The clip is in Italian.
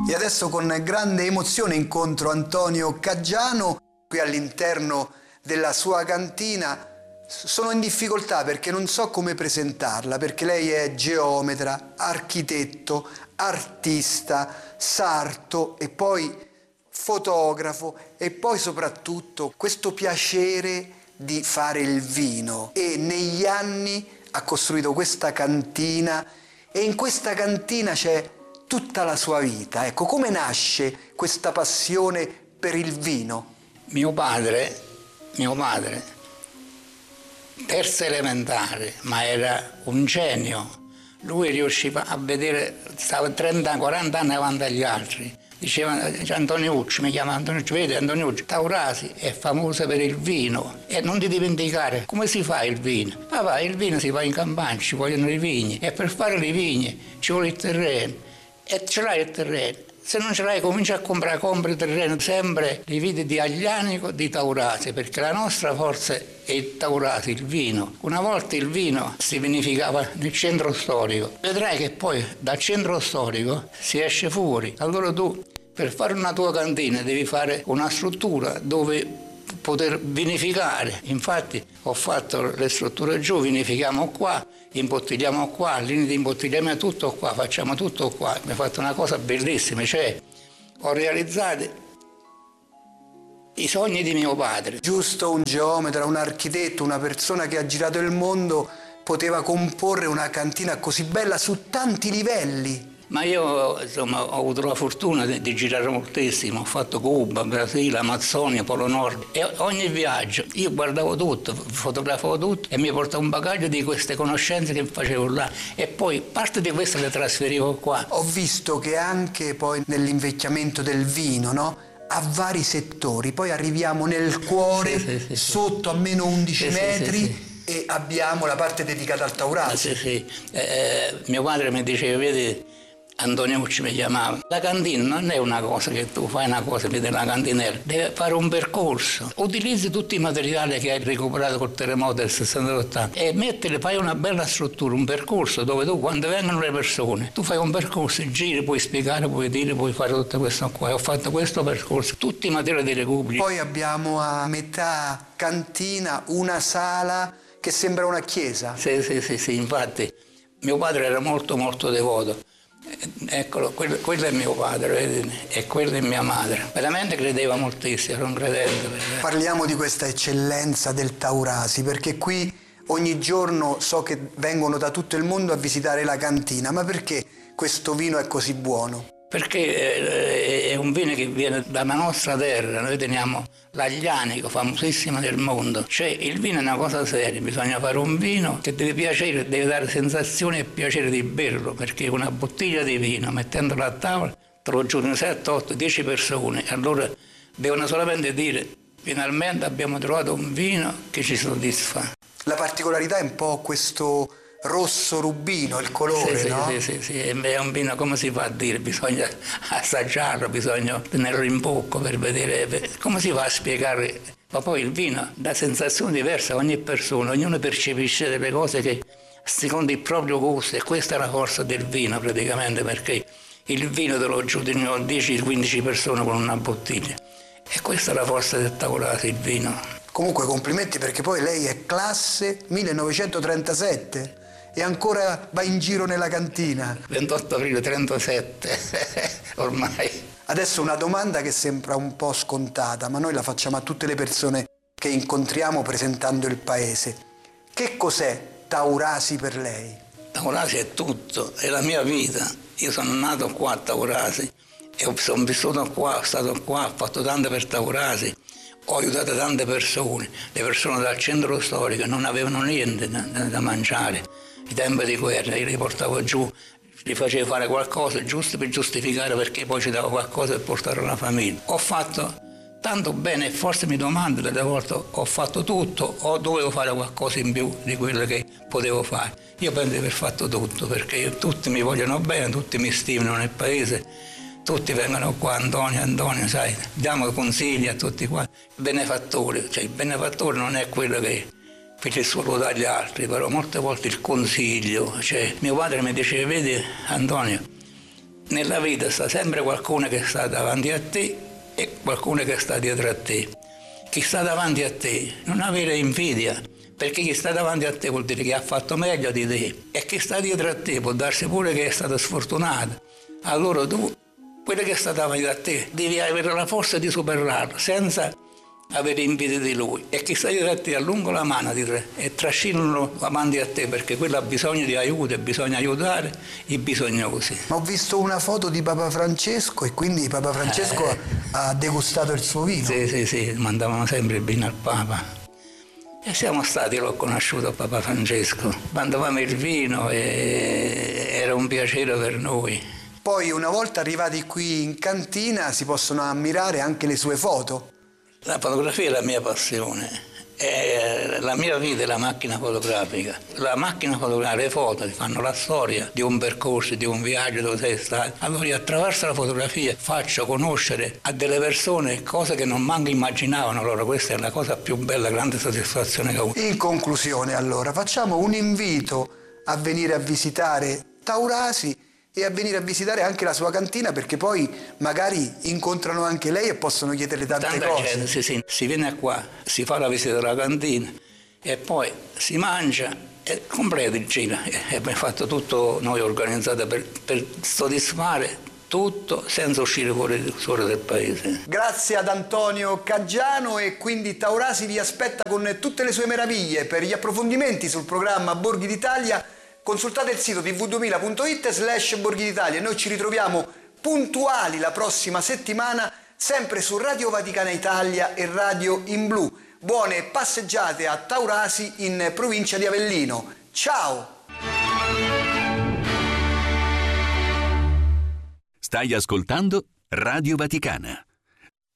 E adesso con grande emozione incontro Antonio Caggiano qui all'interno della sua cantina. Sono in difficoltà perché non so come presentarla, perché lei è geometra, architetto, artista, sarto e poi fotografo e poi soprattutto questo piacere di fare il vino, e negli anni ha costruito questa cantina e in questa cantina c'è tutta la sua vita. Ecco, come nasce questa passione per il vino? Mio padre, terza elementare, ma era un genio. Lui riusciva a vedere, stava 30-40 anni avanti agli altri. Diceva Antoniucci, mi chiama Antoniucci, vedi Antoniucci, Taurasi è famosa per il vino e non ti dimenticare come si fa il vino. Papà, il vino si fa in campagna, ci vogliono i vigni e per fare le vigne ci vuole il terreno e ce l'hai il terreno. Se non ce l'hai comincia a compri terreno, sempre le vite di Aglianico, di Taurasi, perché la nostra forza è il Taurasi, il vino. Una volta il vino si vinificava nel centro storico. Vedrai che poi dal centro storico si esce fuori. Allora tu per fare una tua cantina devi fare una struttura dove poter vinificare. Infatti ho fatto le strutture giù, vinifichiamo qua, imbottigliamo qua, linee di imbottigliamento tutto qua, facciamo tutto qua. Mi ha fatto una cosa bellissima, cioè ho realizzato i sogni di mio padre. Giusto un geometra, un architetto, una persona che ha girato il mondo poteva comporre una cantina così bella su tanti livelli. Ma io insomma ho avuto la fortuna di girare moltissimo, ho fatto Cuba, Brasile, Amazzonia, Polo Nord e ogni viaggio io guardavo tutto, fotografavo tutto e mi portavo un bagaglio di queste conoscenze che facevo là e poi parte di queste le trasferivo qua. Ho visto che anche poi nell'invecchiamento del vino, no? A vari settori, poi arriviamo nel cuore, sì, sotto a meno 11 metri e abbiamo la parte dedicata al Taurasi. Mio padre mi diceva, vedi, Antoniucci mi chiamava. La cantina non è una cosa che tu fai una cosa, vedi la cantinera, deve fare un percorso. Utilizzi tutti i materiali che hai recuperato col terremoto del 68 e fai una bella struttura, un percorso dove tu quando vengono le persone, tu fai un percorso, giri, puoi spiegare, puoi dire, puoi fare tutto questo qua. Ho fatto questo percorso, tutti i materiali di recuperi. Poi abbiamo a metà cantina una sala che sembra una chiesa. Sì, infatti mio padre era molto devoto. Eccolo, quello è mio padre, vedi? E quella è mia madre. Veramente credeva moltissimo, era un credente. Parliamo di questa eccellenza del Taurasi, perché qui ogni giorno so che vengono da tutto il mondo a visitare la cantina. Ma perché questo vino è così buono? Perché è un vino che viene dalla nostra terra, noi teniamo l'Aglianico, famosissima nel mondo. Cioè il vino è una cosa seria, bisogna fare un vino che deve piacere, deve dare sensazione e piacere di berlo, perché una bottiglia di vino, mettendola a tavola, te lo giuro 7, 8, 10 persone, allora devono solamente dire finalmente abbiamo trovato un vino che ci soddisfa. La particolarità è un po' questo rosso rubino, il colore, no? Sì, è un vino, come si fa a dire? Bisogna assaggiarlo, bisogna tenerlo in bocca per vedere come si fa a spiegare. Ma poi il vino dà sensazioni diverse a ogni persona, ognuno percepisce delle cose che secondo il proprio gusto, e questa è la forza del vino praticamente, perché il vino te lo giudicano 10-15 persone con una bottiglia e questa è la forza del Taurasi, il vino. Comunque complimenti, perché poi lei è classe 1937 e ancora va in giro nella cantina. 28 aprile 37, ormai. Adesso una domanda che sembra un po' scontata, ma noi la facciamo a tutte le persone che incontriamo presentando il paese. Che cos'è Taurasi per lei? Taurasi è tutto, è la mia vita. Io sono nato qua a Taurasi e sono vissuto qua, ho stato qua, ho fatto tanto per Taurasi. Ho aiutato tante persone, le persone dal centro storico non avevano niente da mangiare. I tempi di guerra, io li portavo giù, gli facevo fare qualcosa giusto per giustificare, perché poi ci davo qualcosa per portare una famiglia. Ho fatto tanto bene e forse mi domando delle volte ho fatto tutto o dovevo fare qualcosa in più di quello che potevo fare. Io penso di aver fatto tutto, perché tutti mi vogliono bene, tutti mi stimano nel paese. Tutti vengono qua, Antonio, sai, diamo consigli a tutti qua. Benefattore, cioè il benefattore non è quello che fece il suo ruolo dagli altri, però molte volte il consiglio, cioè mio padre mi diceva, vedi Antonio, nella vita sta sempre qualcuno che sta davanti a te e qualcuno che sta dietro a te. Chi sta davanti a te non avere invidia, perché chi sta davanti a te vuol dire che ha fatto meglio di te, e chi sta dietro a te può darsi pure che è stato sfortunato. Allora tu, quello che sta davanti a te, devi avere la forza di superarlo senza avere invidia di lui, e chi sta dietro a te allunga la mano e trascinalo avanti a te, perché quello ha bisogno di aiuto e bisogna aiutare i bisognosi. Ma ho visto una foto di Papa Francesco e quindi Papa Francesco ha degustato il suo vino. Sì, mandavano sempre il vino al Papa. E siamo stati, l'ho conosciuto Papa Francesco, mandavamo il vino e era un piacere per noi. Poi una volta arrivati qui in cantina si possono ammirare anche le sue foto. La fotografia è la mia passione, la mia vita è la macchina fotografica. La macchina fotografica, le foto ti fanno la storia di un percorso, di un viaggio dove sei stato. Allora io attraverso la fotografia faccio conoscere a delle persone cose che non manco immaginavano loro. Questa è la cosa più bella, grande soddisfazione che ho avuto. In conclusione allora facciamo un invito a venire a visitare Taurasi e a venire a visitare anche la sua cantina, perché poi magari incontrano anche lei e possono chiederle tante cose. Gente, si viene qua, si fa la visita della cantina e poi si mangia e completa il giro. E abbiamo fatto tutto noi organizzato per soddisfare tutto senza uscire fuori del paese. Grazie ad Antonio Caggiano, e quindi Taurasi vi aspetta con tutte le sue meraviglie. Per gli approfondimenti sul programma Borghi d'Italia consultate il sito tv2000.it/Borghi d'Italia. Noi ci ritroviamo puntuali la prossima settimana, sempre su Radio Vaticana Italia e Radio in Blu. Buone passeggiate a Taurasi in provincia di Avellino. Ciao! Stai ascoltando Radio Vaticana.